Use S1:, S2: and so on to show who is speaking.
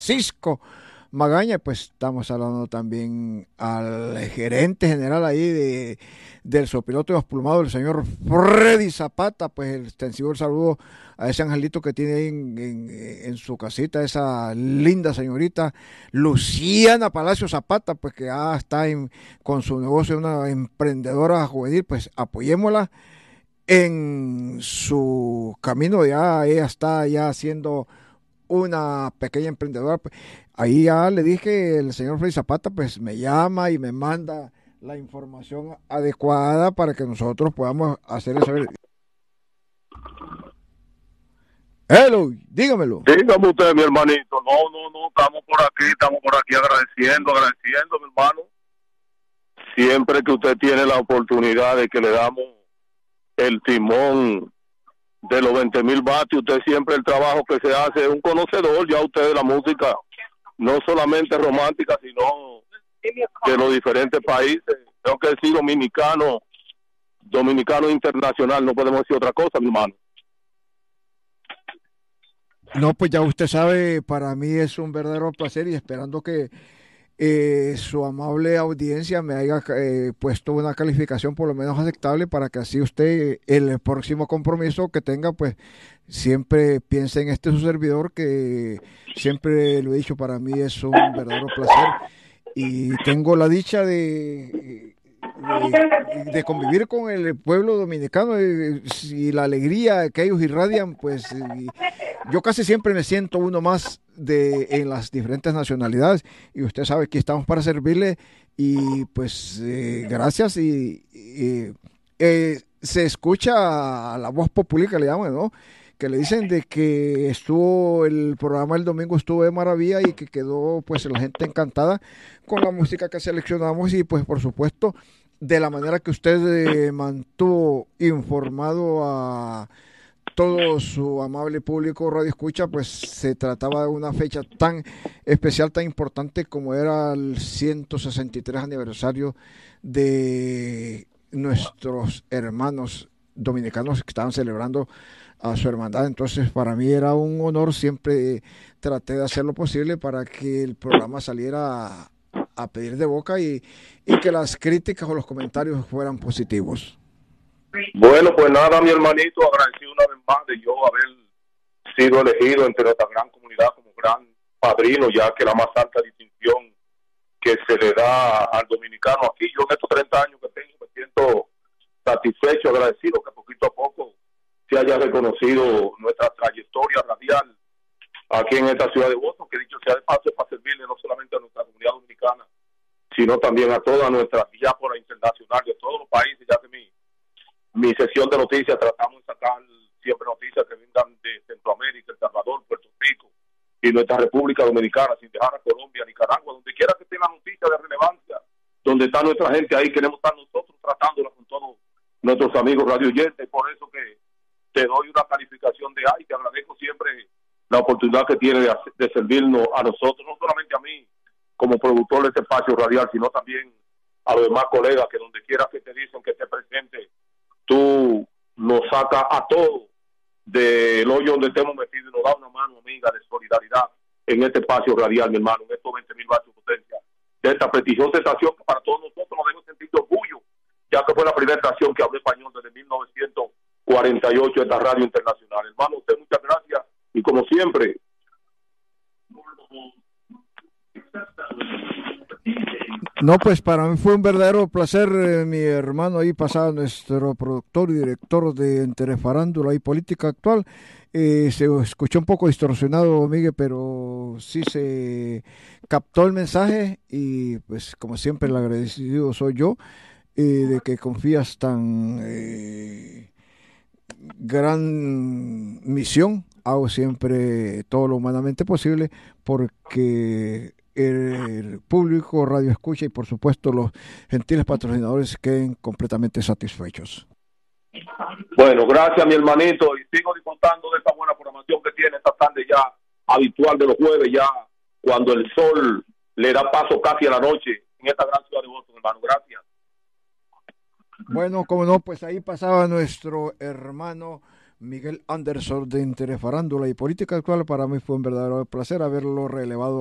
S1: Francisco Magaña, pues estamos hablando también al gerente general ahí del Sopilote de los Plumados, el señor Freddy Zapata, pues el extensivo saludo a ese angelito que tiene ahí en su casita, esa linda señorita Luciana Palacio Zapata, pues que ya está con su negocio, una emprendedora juvenil, pues apoyémosla en su camino. Ya ella está ya haciendo una pequeña emprendedora. Pues, ahí ya le dije, el señor Freddy Zapata pues me llama y me manda la información adecuada para que nosotros podamos hacerle saber. Hello, dígamelo.
S2: Dígame usted, mi hermanito. No, no, no, estamos por aquí agradeciendo, mi hermano. Siempre que usted tiene la oportunidad de que le damos el timón de los 20,000 vatios, usted siempre el trabajo que se hace es un conocedor, ya usted de la música, no solamente romántica, sino de los diferentes países. Tengo que decir dominicano internacional, no podemos decir otra cosa, mi hermano.
S1: No, pues ya usted sabe, para mí es un verdadero placer y esperando que su amable audiencia me haya puesto una calificación por lo menos aceptable para que así usted, el próximo compromiso que tenga, pues siempre piense en este su servidor, que siempre lo he dicho, para mí es un verdadero placer y tengo la dicha de convivir con el pueblo dominicano y la alegría que ellos irradian, pues yo casi siempre me siento uno más en las diferentes nacionalidades y usted sabe que estamos para servirle y pues gracias se escucha la voz popular que le llaman, ¿no? Que le dicen de que estuvo el programa el domingo estuvo de maravilla y que quedó pues la gente encantada con la música que seleccionamos y pues por supuesto de la manera que usted mantuvo informado a todo su amable público radio escucha, pues se trataba de una fecha tan especial, tan importante como era el 163 aniversario de nuestros hermanos dominicanos que estaban celebrando a su hermandad. Entonces para mí era un honor, siempre traté de hacer lo posible para que el programa saliera a pedir de boca y que las críticas o los comentarios fueran positivos.
S2: Bueno, pues nada, mi hermanito, agradecido una vez más de yo haber sido elegido entre nuestra gran comunidad como gran padrino, ya que la más alta distinción que se le da al dominicano aquí. Yo en estos 30 años que tengo me siento satisfecho, agradecido que poquito a poco se haya reconocido nuestra trayectoria radial aquí en esta ciudad de Boston, que dicho sea de paso es para servirle no solamente a nuestra comunidad dominicana, sino también a toda nuestra diáspora internacional de todos los países, ya que mi sesión de noticias tratamos de sacar siempre noticias que vengan de Centroamérica, El Salvador, Puerto Rico y nuestra República Dominicana, sin dejar a Colombia, Nicaragua, donde quiera que tenga noticias de relevancia, donde está nuestra gente ahí, queremos estar nosotros tratándola con todos nuestros amigos radioyentes. Por eso que te doy una calificación de A y te agradezco siempre la oportunidad que tiene de servirnos a nosotros, no solamente a mí como productor de este espacio radial, sino también a los demás colegas que donde quiera que te dicen que esté presente, tú nos sacas a todos del hoyo donde estemos metidos y nos da una mano amiga de solidaridad en este espacio radial, mi hermano, en estos 20,000 vatios de potencia de esta prestigiosa estación que para todos nosotros nos debe sentir de orgullo, ya que fue la primera estación que habló español desde 1948 esta radio internacional. Hermano, usted muchas gracias y como siempre
S1: No, pues para mí fue un verdadero placer, mi hermano. Ahí pasaba nuestro productor y director de Entre Farándula y Política Actual. Se escuchó un poco distorsionado, Miguel, pero sí se captó el mensaje y pues como siempre el agradecido soy yo de que confías tan gran misión. Hago siempre todo lo humanamente posible porque el público radio escucha y por supuesto los gentiles patrocinadores queden completamente satisfechos.
S2: Bueno, gracias mi hermanito y sigo disfrutando de esta buena programación que tiene esta tarde ya habitual de los jueves, ya cuando el sol le da paso casi a la noche en esta gran ciudad de Boston, hermano. Gracias.
S1: Bueno, como no, pues ahí pasaba nuestro hermano Miguel Anderson de Interés Farándula y Política Actual, para mí fue un verdadero placer haberlo relevado